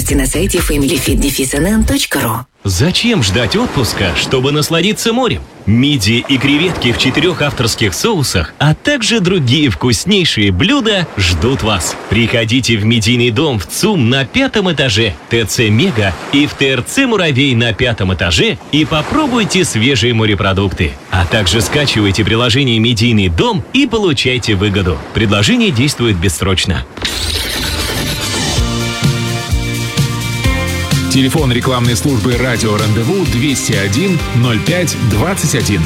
Подробности на сайте familyfit-nl.ru. Зачем ждать отпуска, чтобы насладиться морем? Мидии и креветки в 4 авторских соусах, а также другие вкуснейшие блюда ждут вас. Приходите в Медийный дом в ЦУМ на 5-м этаже, ТЦ Мега и в ТРЦ Муравей на 5-м этаже и попробуйте свежие морепродукты. А также скачивайте приложение Медийный дом и получайте выгоду. Предложение действует бессрочно. Телефон рекламной службы «Радио Рандеву» 201 05 21.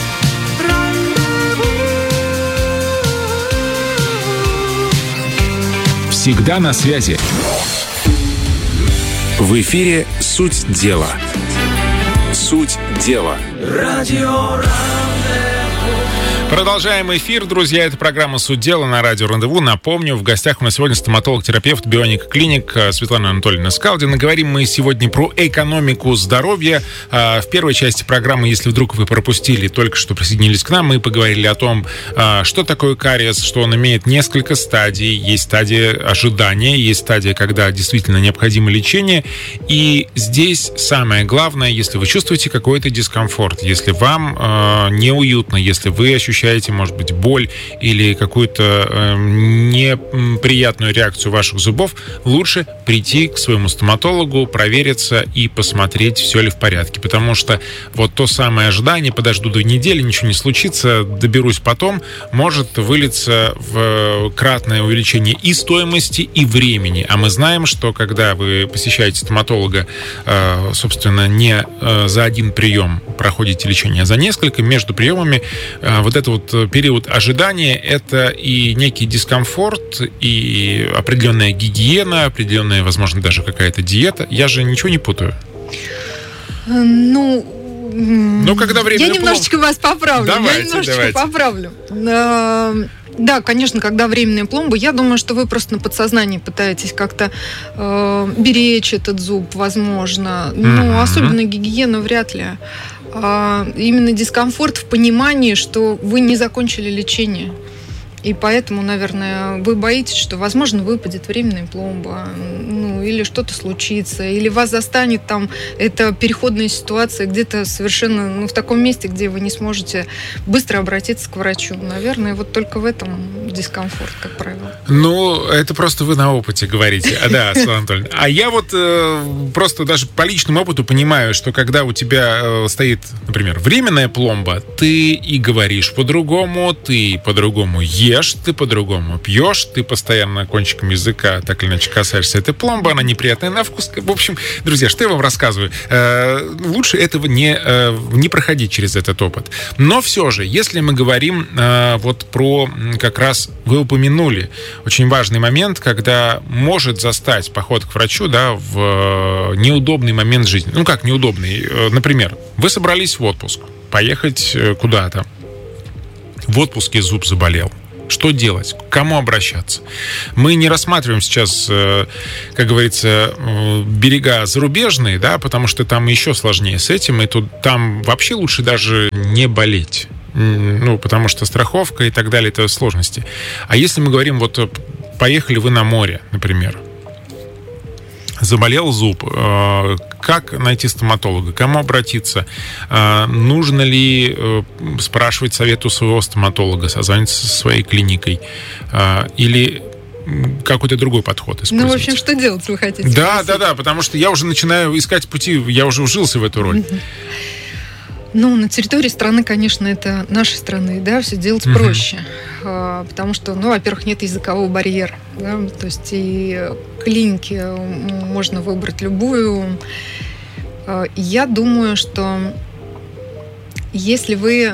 Всегда на связи. В эфире «Суть дела». Суть дела. Радио Рандеву. Продолжаем эфир, друзья. Это программа «Суть дела» на радио «Рандеву». Напомню, в гостях у нас сегодня стоматолог-терапевт Бионик Клиник Светлана Анатольевна Скалдина. Говорим мы сегодня про экономику здоровья. В первой части программы, если вдруг вы пропустили, только что присоединились к нам, мы поговорили о том, что такое кариес, что он имеет несколько стадий. Есть стадия ожидания, есть стадия, когда действительно необходимо лечение. И здесь самое главное, если вы чувствуете какой-то дискомфорт, если вам неуютно, если вы ощущаете, может быть, боль или какую-то неприятную реакцию ваших зубов, лучше прийти к своему стоматологу, провериться и посмотреть, все ли в порядке. Потому что вот то самое ожидание, подожду 2 недели, ничего не случится, доберусь потом, может вылиться в кратное увеличение и стоимости, и времени. А мы знаем, что когда вы посещаете стоматолога, собственно, не за один прием проходите лечение, а за несколько, между приемами вот это вот период ожидания — это и некий дискомфорт, и определенная гигиена, определенная, возможно, даже какая-то диета. Я же ничего не путаю. Ну, когда время... Я немножечко вас поправлю. Поправлю. Да, конечно, когда временные пломбы, я думаю, что вы просто на подсознании пытаетесь как-то беречь этот зуб, возможно. Но особенно гигиену вряд ли. Именно дискомфорт в понимании, что вы не закончили лечение. И поэтому, наверное, вы боитесь, что, возможно, выпадет временная пломба, или что-то случится, или вас застанет там эта переходная ситуация где-то совершенно в таком месте, где вы не сможете быстро обратиться к врачу. Наверное, вот только в этом дискомфорт, как правило. Это просто вы на опыте говорите. Да, Светлана Анатольевна. А я вот просто даже по личному опыту понимаю, что когда у тебя стоит, например, временная пломба, ты и говоришь по-другому, ты по-другому ешь, ты по-другому пьешь, ты постоянно кончиком языка так или иначе касаешься этой пломбы, она неприятная на вкус. В общем, друзья, что я вам рассказываю? Лучше этого не проходить через этот опыт. Но все же, если мы говорим вот про, как раз вы упомянули, очень важный момент, когда может застать поход к врачу, да, в неудобный момент жизни. Ну как неудобный? Например, вы собрались в отпуск, поехать куда-то. В отпуске зуб заболел. Что делать? К кому обращаться? Мы не рассматриваем сейчас, как говорится, берега зарубежные, да, потому что там еще сложнее с этим, и там вообще лучше даже не болеть. Потому что страховка и так далее — это сложности. А если мы говорим, вот поехали вы на море, например, заболел зуб, как найти стоматолога, к кому обратиться, нужно ли спрашивать совет у своего стоматолога, созвониться со своей клиникой, или какой-то другой подход использовать? В общем, что делать вы хотите? Да, потому что я уже начинаю искать пути, я уже вжился в эту роль. На территории страны, конечно, это нашей страны, да, все делать проще. Потому что, во-первых, нет языкового барьера. Да, то есть и клиники можно выбрать любую. Я думаю, что если вы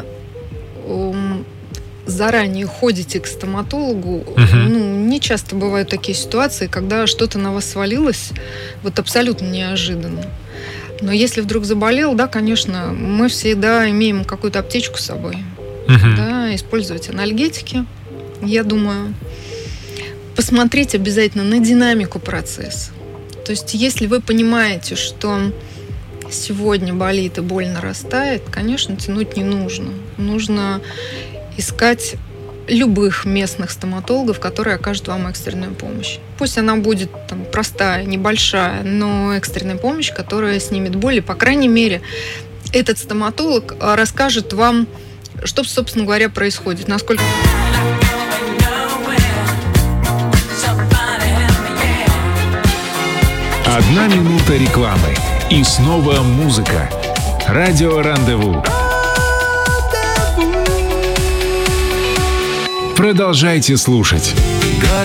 заранее ходите к стоматологу, не часто бывают такие ситуации, когда что-то на вас свалилось вот абсолютно неожиданно. Но если вдруг заболел, да, конечно, мы всегда имеем какую-то аптечку с собой. Да, использовать анальгетики, я думаю. Посмотреть обязательно на динамику процесса. То есть, если вы понимаете, что сегодня болит и боль нарастает, конечно, тянуть не нужно. Нужно искать любых местных стоматологов, которые окажут вам экстренную помощь. Пусть она будет там простая, небольшая, но экстренная помощь, которая снимет боль. И, по крайней мере, этот стоматолог расскажет вам, что, собственно говоря, происходит, насколько... 1 минута рекламы. И снова музыка. Радио Рандеву. Продолжайте слушать.